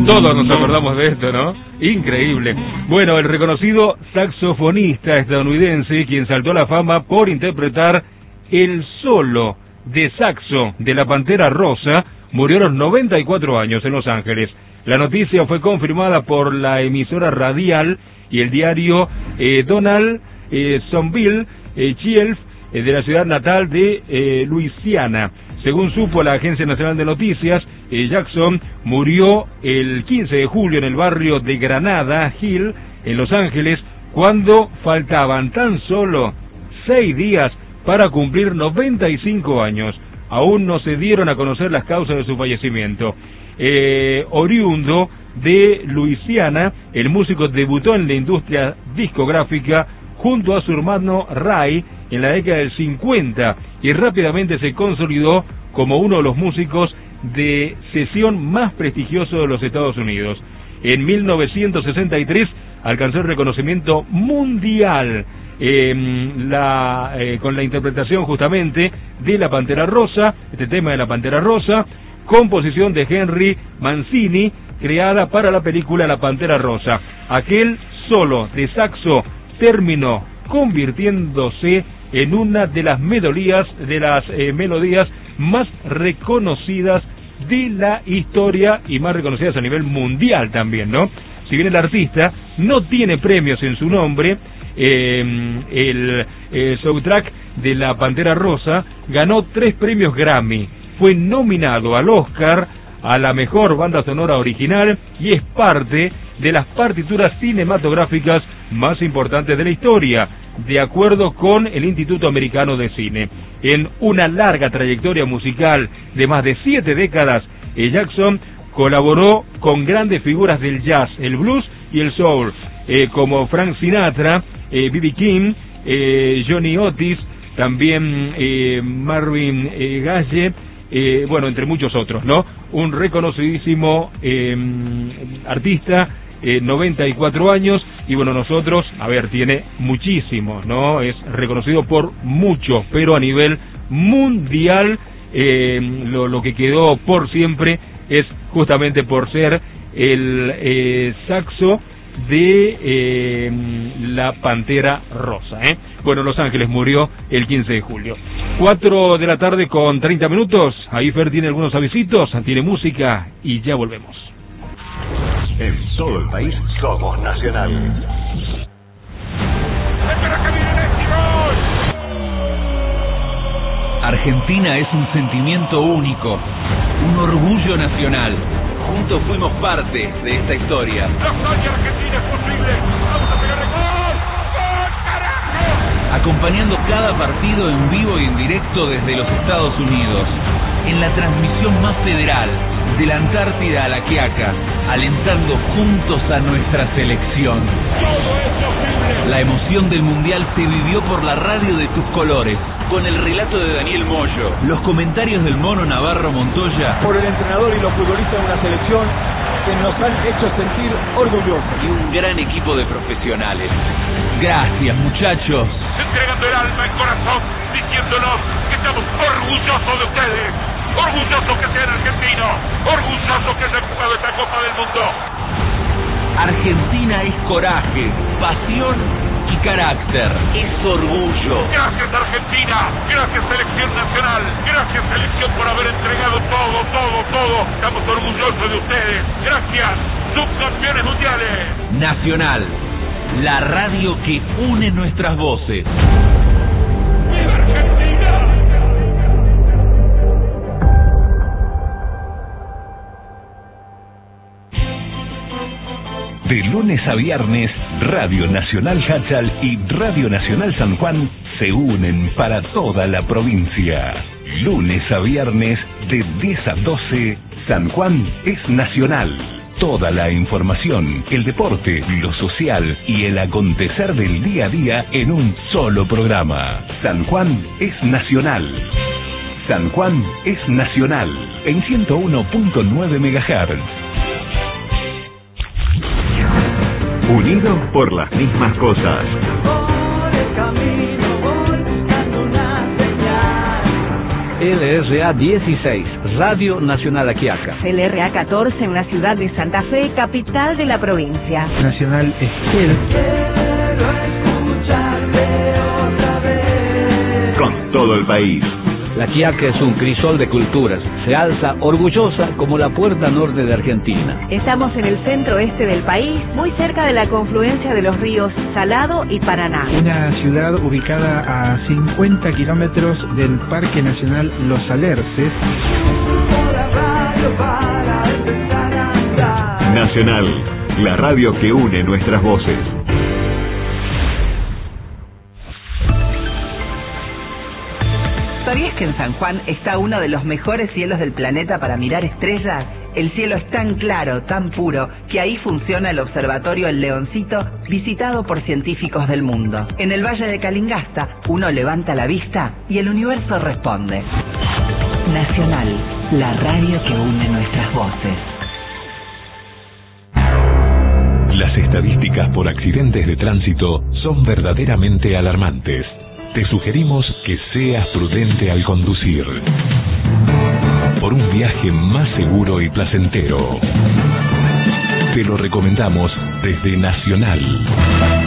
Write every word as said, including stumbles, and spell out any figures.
Todos nos acordamos de esto, ¿no? Increíble. Bueno, el reconocido saxofonista estadounidense, quien saltó a la fama por interpretar el solo de saxo de la Pantera Rosa, murió a los noventa y cuatro años en Los Ángeles. La noticia fue confirmada por la emisora radial y el diario eh, Donald eh, Sonville eh, Chief, eh, de la ciudad natal de eh, Luisiana. Según supo la Agencia Nacional de Noticias, eh, Jackson murió el quince de julio en el barrio de Granada Hill, en Los Ángeles, cuando faltaban tan solo seis días para cumplir noventa y cinco años. Aún no se dieron a conocer las causas de su fallecimiento. Eh, oriundo de Luisiana, el músico debutó en la industria discográfica junto a su hermano Ray en la década del cincuenta y rápidamente se consolidó como uno de los músicos de sesión más prestigiosos de los Estados Unidos. En mil novecientos sesenta y tres alcanzó el reconocimiento mundial eh, la, eh, con la interpretación justamente de La Pantera Rosa, este tema de La Pantera Rosa, composición de Henry Mancini, creada para la película La Pantera Rosa. Aquel solo de saxo terminó convirtiéndose en una de las melodías de las eh, melodías más reconocidas de la historia y más reconocidas a nivel mundial también, ¿no? Si bien el artista no tiene premios en su nombre, eh, el eh, soundtrack de La Pantera Rosa ganó tres premios Grammy, fue nominado al Oscar a la mejor banda sonora original y es parte de las partituras cinematográficas más importantes de la historia, de acuerdo con el Instituto Americano de Cine. En una larga trayectoria musical de más de siete décadas, Jackson colaboró con grandes figuras del jazz, el blues y el soul, eh, como Frank Sinatra, eh, B B King, eh, Johnny Otis, también eh, Marvin eh, Gaye, eh, bueno, entre muchos otros, ¿no? Un reconocidísimo eh, artista, eh, noventa y cuatro años, y bueno, nosotros, a ver, tiene muchísimos, ¿no? Es reconocido por muchos, pero a nivel mundial, eh, lo, lo que quedó por siempre es justamente por ser el eh, saxo de eh, La Pantera Rosa, ¿eh? Bueno, Los Ángeles murió el quince de julio. cuatro de la tarde con treinta minutos. Ahí Fer tiene algunos avisitos, tiene música y ya volvemos. En todo el país somos Nacional. ¡Espera que viene Messi! Argentina es un sentimiento único, un orgullo nacional. Juntos fuimos parte de esta historia. ¡La hazaña argentina es posible! ¡Vamos a pegar el gol! ¡Gol, carajo! Acompañando cada partido en vivo y en directo desde los Estados Unidos, en la transmisión más federal, de la Antártida a la Quiaca, alentando juntos a nuestra selección. ¡Todo es posible! La emoción del Mundial se vivió por la radio de tus colores, con el relato de Daniel Moyo, los comentarios del Mono Navarro Montoya, por el entrenador y los futbolistas de una selección que nos han hecho sentir orgullosos. Y un gran equipo de profesionales. Gracias, muchachos. Entregando el alma, el corazón, diciéndonos que estamos orgullosos de ustedes. Orgullosos que sean argentinos. Orgullosos que hayan jugado esta Copa del Mundo. Argentina es coraje, pasión y carácter. Es orgullo. Gracias, Argentina. Gracias, Selección Nacional. Gracias, Selección, por haber entregado todo, todo, todo. Estamos orgullosos de ustedes. Gracias. Subcampeones mundiales. Nacional, la radio que une nuestras voces. ¡Viva Argentina! De lunes a viernes, Radio Nacional Hachal y Radio Nacional San Juan se unen para toda la provincia. Lunes a viernes, de diez a doce, San Juan es nacional. Toda la información, el deporte, lo social y el acontecer del día a día en un solo programa. San Juan es nacional. San Juan es nacional, en ciento uno punto nueve megahertz. Unidos por las mismas cosas. Por el camino voy buscando una señal. L R A dieciséis, Radio Nacional Aquiaca. L R A catorce en la ciudad de Santa Fe, capital de la provincia. Nacional Esquel. Con todo el país. La Quiaca es un crisol de culturas. Se alza orgullosa como la puerta norte de Argentina. Estamos en el centro este del país, muy cerca de la confluencia de los ríos Salado y Paraná. Una ciudad ubicada a cincuenta kilómetros del Parque Nacional Los Alerces. Nacional, la radio que une nuestras voces. ¿Sabías que en San Juan está uno de los mejores cielos del planeta para mirar estrellas? El cielo es tan claro, tan puro, que ahí funciona el observatorio El Leoncito, visitado por científicos del mundo. En el Valle de Calingasta, uno levanta la vista y el universo responde. Nacional, la radio que une nuestras voces. Las estadísticas por accidentes de tránsito son verdaderamente alarmantes. Te sugerimos que seas prudente al conducir. Por un viaje más seguro y placentero. Te lo recomendamos desde Nacional.